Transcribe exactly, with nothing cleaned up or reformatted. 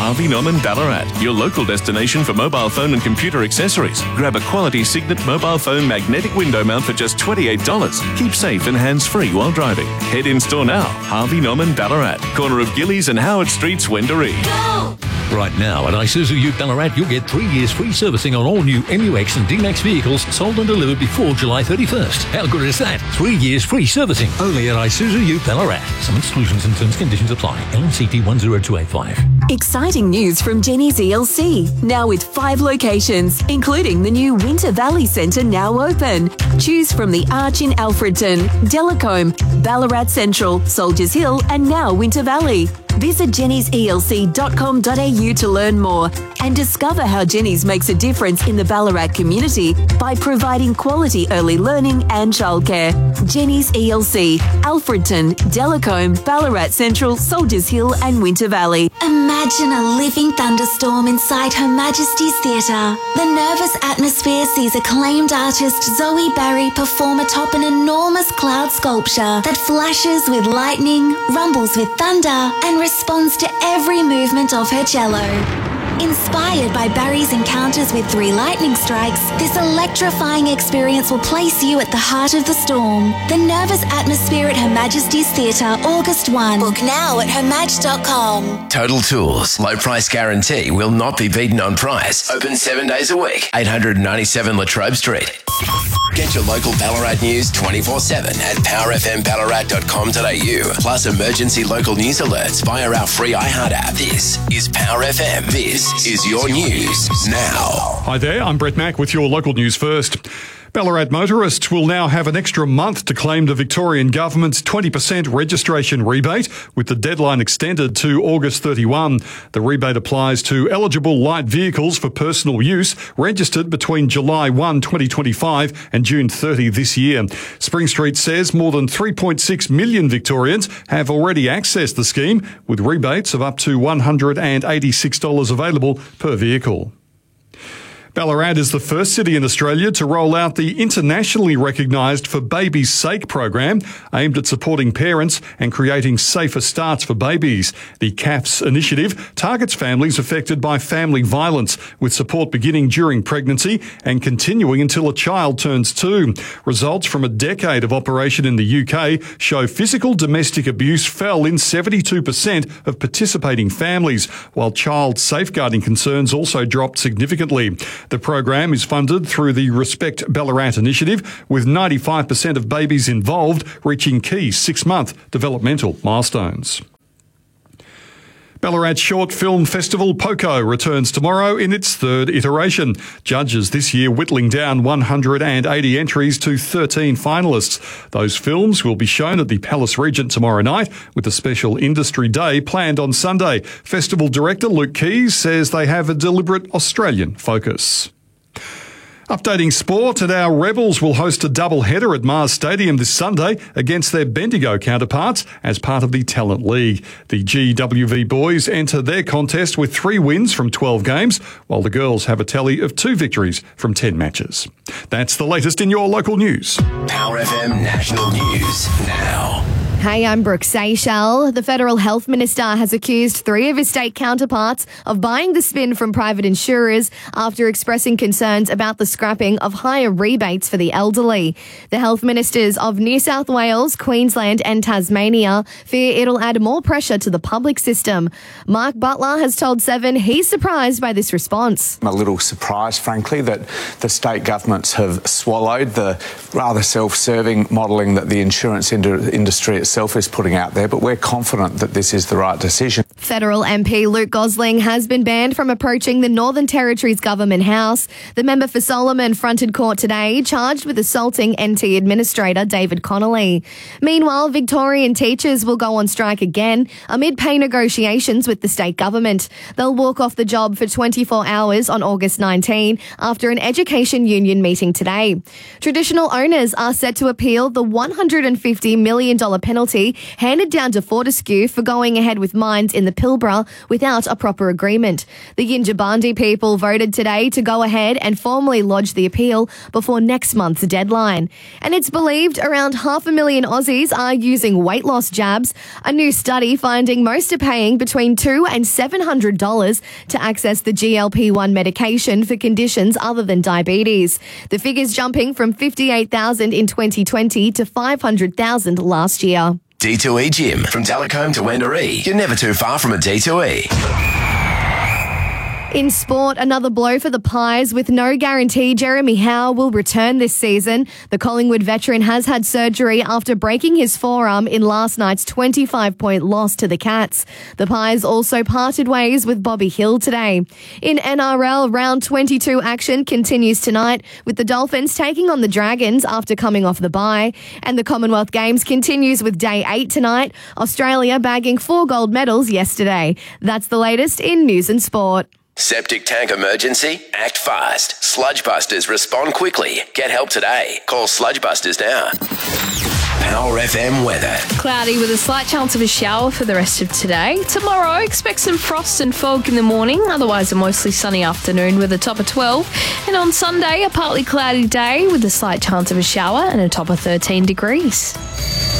Harvey Norman Ballarat, your local destination for mobile phone and computer accessories. Grab a quality Signet mobile phone magnetic window mount for just twenty-eight dollars. Keep safe and hands-free while driving. Head in store now. Harvey Norman Ballarat, corner of Gillies and Howard Streets, Wendouree. Go! Right now at Isuzu Ute Ballarat, you'll get three years free servicing on all new M U X and D-Max vehicles sold and delivered before July thirty-first. How good is that? Three years free servicing only at Isuzu Ute Ballarat. Some exclusions and terms and conditions apply. L N C T one zero two eight five. Exciting news from Jenny's E L C, now with five locations, including the new Winter Valley Centre now open. Choose from the Arch in Alfredton, Delacombe, Ballarat Central, Soldiers Hill and now Winter Valley. Visit jennys e l c dot com dot a u to learn more and discover how Jenny's makes a difference in the Ballarat community by providing quality early learning and childcare. Jenny's E L C, Alfredton, Delacombe, Ballarat Central, Soldiers Hill and Winter Valley. Imagine a living thunderstorm inside Her Majesty's Theatre. The nervous atmosphere sees acclaimed artist Zoe Barry perform atop an enormous cloud sculpture that flashes with lightning, rumbles with thunder and responds to every movement of her cello. Inspired by Barry's encounters with three lightning strikes, this electrifying experience will place you at the heart of the storm. The nervous atmosphere at Her Majesty's Theatre, August first. Book now at her maj dot com. Total Tools. Low price guarantee will not be beaten on price. Open seven days a week. eight ninety-seven Latrobe Street. Get your local Ballarat news twenty-four seven at power f m ballarat dot com dot a u. Plus emergency local news alerts via our free iHeart app. This is Power F M. This is your news now. Hi there, I'm Brett Mack with your local news first. Ballarat motorists will now have an extra month to claim the Victorian Government's twenty percent registration rebate, with the deadline extended to August thirty-first. The rebate applies to eligible light vehicles for personal use registered between July first, twenty twenty-five and June thirtieth this year. Spring Street says more than three point six million Victorians have already accessed the scheme, with rebates of up to one hundred eighty-six dollars available per vehicle. Ballarat is the first city in Australia to roll out the internationally recognised For Baby's Sake program, aimed at supporting parents and creating safer starts for babies. The C A F S initiative targets families affected by family violence, with support beginning during pregnancy and continuing until a child turns two. Results from a decade of operation in the U K show physical domestic abuse fell in seventy-two percent of participating families, while child safeguarding concerns also dropped significantly. The program is funded through the Respect Ballarat initiative, with ninety-five percent of babies involved reaching key six-month developmental milestones. Ballarat Short Film Festival POCO returns tomorrow in its third iteration. Judges this year whittling down one hundred eighty entries to thirteen finalists. Those films will be shown at the Palace Regent tomorrow night, with a special industry day planned on Sunday. Festival director Luke Keys says they have a deliberate Australian focus. Updating sport, and our Rebels will host a double-header at Mars Stadium this Sunday against their Bendigo counterparts as part of the Talent League. The G W V boys enter their contest with three wins from twelve games, while the girls have a tally of two victories from ten matches. That's the latest in your local news. Power F M National News now. Hey, I'm Brooke Seychelles. The Federal Health Minister has accused three of his state counterparts of buying the spin from private insurers after expressing concerns about the scrapping of higher rebates for the elderly. The health ministers of New South Wales, Queensland and Tasmania fear it'll add more pressure to the public system. Mark Butler has told Seven he's surprised by this response. I'm a little surprised, frankly, that the state governments have swallowed the rather self-serving modelling that the insurance ind- industry itself is putting out there, but we're confident that this is the right decision. Federal M P Luke Gosling has been banned from approaching the Northern Territory's Government House. The member for Solomon fronted court today, charged with assaulting N T Administrator David Connolly. Meanwhile, Victorian teachers will go on strike again amid pay negotiations with the state government. They'll walk off the job for twenty-four hours on August nineteenth after an education union meeting today. Traditional owners are set to appeal the one hundred fifty million dollars penalty handed down to Fortescue for going ahead with mines in the the Pilbara without a proper agreement. The Yindjibarndi people voted today to go ahead and formally lodge the appeal before next month's deadline. And it's believed around half a million Aussies are using weight loss jabs. A new study finding most are paying between two and seven hundred dollars to access the G L P one medication for conditions other than diabetes. The figures jumping from fifty-eight thousand in twenty twenty to five hundred thousand last year. D two E Gym. From Telecombe to Wendouree. You're never too far from a D two E. In sport, another blow for the Pies. With no guarantee Jeremy Howe will return this season. The Collingwood veteran has had surgery after breaking his forearm in last night's twenty-five point loss to the Cats. The Pies also parted ways with Bobby Hill today. In N R L, round twenty-two action continues tonight with the Dolphins taking on the Dragons after coming off the bye. And the Commonwealth Games continues with day eight tonight. Australia bagging four gold medals yesterday. That's the latest in news and sport. Septic tank emergency? Act fast. Sludge Busters respond quickly. Get help today. Call Sludge Busters now. Power F M weather. Cloudy with a slight chance of a shower for the rest of today. Tomorrow, expect some frost and fog in the morning. Otherwise, a mostly sunny afternoon with a top of twelve. And on Sunday, a partly cloudy day with a slight chance of a shower and a top of thirteen degrees.